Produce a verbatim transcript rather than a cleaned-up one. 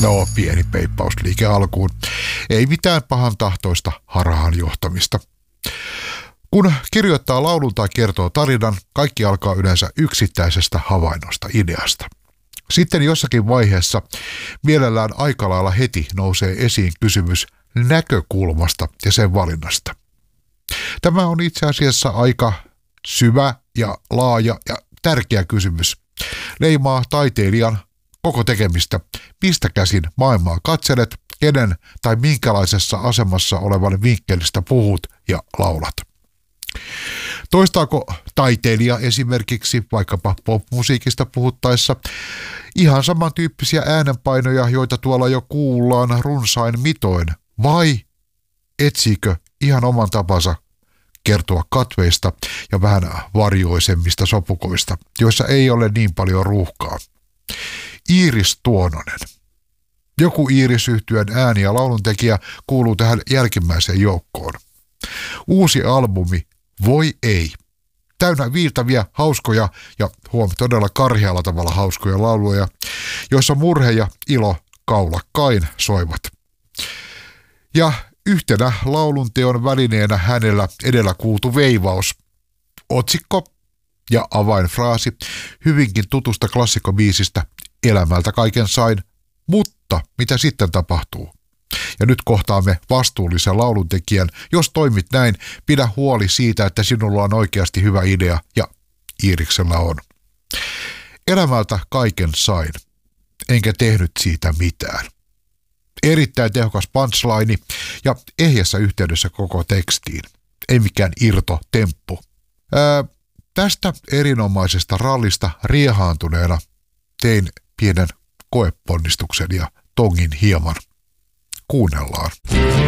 No, pieni peippausliike alkuun. Ei mitään pahan tahtoista harhaan johtamista. Kun kirjoittaa laulun tai kertoo tarinan, kaikki alkaa yleensä yksittäisestä havainnosta, ideasta. Sitten jossakin vaiheessa mielellään aika lailla heti nousee esiin kysymys näkökulmasta ja sen valinnasta. Tämä on itse asiassa aika syvä ja laaja ja tärkeä kysymys. Leimaa taiteilijan koko tekemistä, mistä käsin maailmaa katselet, kenen tai minkälaisessa asemassa olevan vinkkelistä puhut ja laulat. Toistaako taiteilija esimerkiksi vaikkapa popmusiikista puhuttaessa ihan samantyyppisiä äänenpainoja, joita tuolla jo kuullaan runsain mitoin, vai etsiikö ihan oman tapansa kertoa katveista ja vähän varjoisemmista sopukoista, joissa ei ole niin paljon ruuhkaa? Iiris Tuononen. Joku Iiris-yhtyeen ääni- ja lauluntekijä kuuluu tähän jälkimmäiseen joukkoon. Uusi albumi Voi ei. Täynnä viiltäviä, hauskoja ja huom todella karhealla tavalla hauskoja lauluja, joissa murhe ja ilo kaulakkain soivat. Ja yhtenä laulunteon välineenä hänellä edellä kuultu veivaus. Otsikko ja avainfraasi hyvinkin tutusta klassikkobiisistä Elämältä kaiken sain, mutta mitä sitten tapahtuu? Ja nyt kohtaamme vastuullisen lauluntekijän. Jos toimit näin, pidä huoli siitä, että sinulla on oikeasti hyvä idea, ja Iiriksellä on. Elämältä kaiken sain, enkä tehnyt siitä mitään. Erittäin tehokas punchline ja ehjässä yhteydessä koko tekstiin. Ei mikään irtotemppu. Ää, tästä erinomaisesta rallista riehaantuneena tein pienen koeponnistuksen ja tongin hieman. Kuunnellaan.